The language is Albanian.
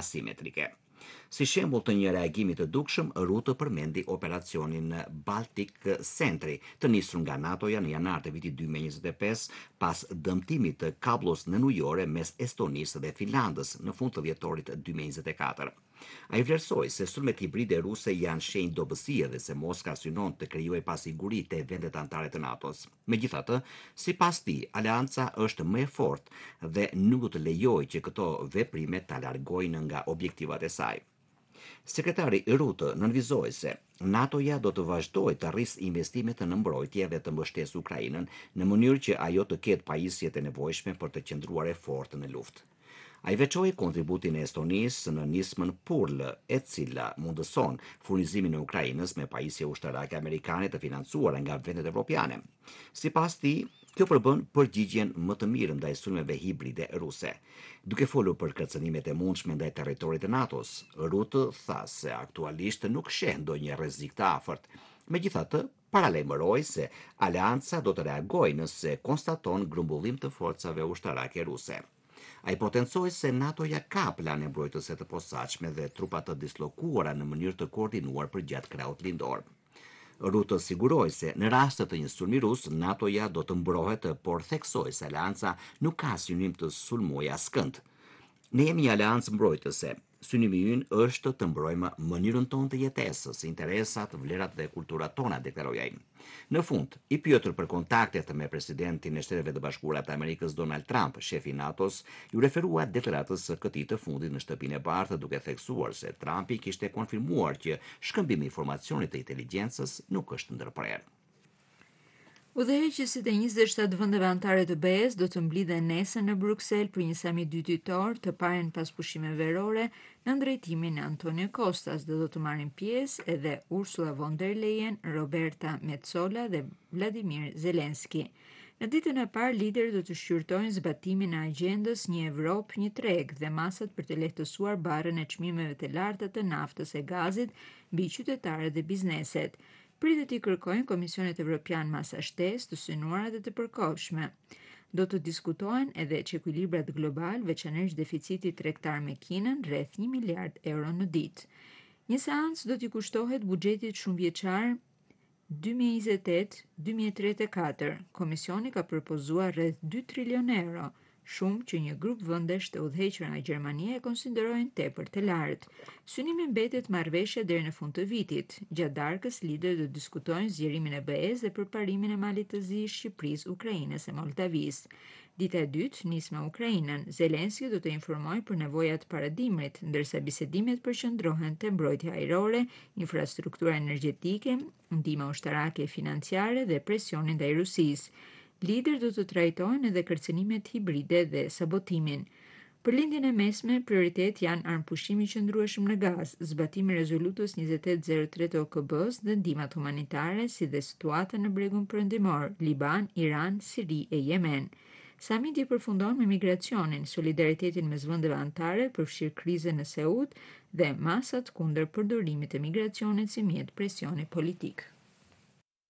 asimetrike. Si shembull të një reagimi të dukshëm, Rutte përmendi operacionin Baltic Sentry, të nisur nga NATO-ja në janar të vitit 2025 pas dëmtimit të kablos nënujore mes Estonisë dhe Finlandës në fund të vjetorit 2024. Ai vlerësoi se sulmet hibride ruse janë shenjë dobësie dhe se Moska synon të krijojë pasiguri te vendet anëtare të NATO-s. Megjithatë, sipas tij, aleanca është më e fortë dhe nuk do të lejojë që këto veprime ta largojnë nga objektivat e saj. Sekretari Rutte nënvizoi se NATO-ja do të vazhdojë të rrisë investimet në mbrojtje dhe të mbështesë Ukrainën në mënyrë që ajo të ketë pajisjet e nevojshme për të qëndruar e fortë në luftë. Ai veçoi kontributin e Estonisë në nismën PURL, e cila mundëson furnizimin e Ukrainës me pajisje ushtarake amerikane të financuara nga vendet evropiane. Sipas tij, kjo përbën përgjigjen më të mirë ndaj sulmeve hibride ruse. Duke folur për kërcënimet e mundshme ndaj territorit të NATO-s, Rutte tha se aktualisht nuk sheh ndonjë rrezik të afërt. Megjithatë, paralajmëroi se aleanca do të reagojë nëse konstaton grumbullim të forcave ushtarake ruse. Ai potencoi se NATO-ja ka plane mbrojtëse të posaçme dhe trupa të dislokuara në mënyrë të koordinuar përgjatë krahut lindor. Rutte siguroi se në rast të një sulmi rus, NATO-ja do të mbrohet, por theksoi se aleanca nuk ka synim të sulmojë askënd. Ne jemi një aleancë mbrojtëse. Synimi ynë është të mbrojmë mënyrën tonë të jetesës, interesat, vlerat dhe kulturat tona, deklaroi ai. Në fund, i pyetur për kontaktet me presidentin e Shteteve të Bashkuara të Amerikës Donald Trump, shefi i NATO-s, ju referua deklaratës së këtij të fundit në Shtëpinë e Bardhë, duke theksuar se Trumpi kishte konfirmuar që shkëmbimi i informacionit të inteligjencës nuk është ndërprerë. Udhëheqësit e 27 vendeve anëtare të BE-s do të mblidhen nesër në Bruksel për një samit dytitor të parën pas pushimeve verore në drejtimin e Antonio Costas, dhe do të marrin pjesë edhe Ursula von der Leyen, Roberta Metsola dhe Vladimir Zelensky. Në ditën e parë, liderët do të shqyrtojnë zbatimin e agjendës Një Evropë, Një Treg dhe masat për të lehtësuar barrën e çmimeve të larta të naftës e gazit mbi qytetarët dhe bizneset. Pritet i kërkojnë Komisionit Evropian masa shtesë të synuara dhe të përkohshme. Do të diskutohen edhe çekuilibrat global, veçanërisht deficiti tregtar me Kinën, rreth 1 miliard euro në ditë. Një seancë do t'i kushtohet buxhetit shumëvjeçar 2028-2034. Komisioni ka propozuar rreth 2 trilion euro, shumë që një grup vendesh të udhëhequra nga Gjermania e konsiderojnë tepër të lartë. Synimi mbetet marrëveshja deri në fund të vitit. Gjatë darkës, liderët do diskutojnë zgjerimin e BE-s dhe përparimin e malit të zi, Shqipërisë, Ukrainës e Moldavisë. Dita e dytë nis me Ukrainën. Zelensky do të informojë për nevojat paradimrit, ndërsa bisedimet përqendrohen te mbrojtja ajrore, infrastruktura energjetike, ndihma ushtarake e financiare dhe presioni ndaj Rusisë. Lider do të trajtojnë edhe kërcënimet hibride dhe sabotimin. Për lindjen e mesme, prioritet janë armëpushimi qëndrueshëm në gaz, zbatimi i rezolutës 2803 të OKB-s dhe ndihmat humanitare, si dhe situata në bregun perëndimor, Liban, Iran, Siri e Yemen. Samiti përfundon me migracionin, solidaritetin mes vendeve anëtare, përfshirë krizën në Seut dhe masat kundër përdorimit të migracionit si mjet presioni politik.